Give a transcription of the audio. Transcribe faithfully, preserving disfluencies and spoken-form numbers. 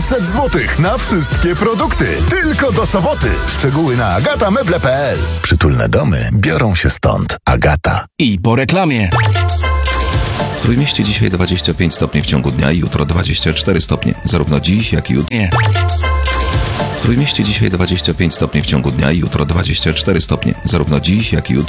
pięćset złotych na wszystkie produkty. Tylko do soboty. Szczegóły na agatameble kropka p l. Przytulne domy biorą się stąd. Agata. I po reklamie. W Trójmieście dzisiaj dwadzieścia pięć stopni w ciągu dnia i jutro dwadzieścia cztery stopnie. Zarówno dziś, jak i jutro. Nie. W Trójmieście dzisiaj dwadzieścia pięć stopni w ciągu dnia i jutro dwadzieścia cztery stopnie. Zarówno dziś, jak i jutro.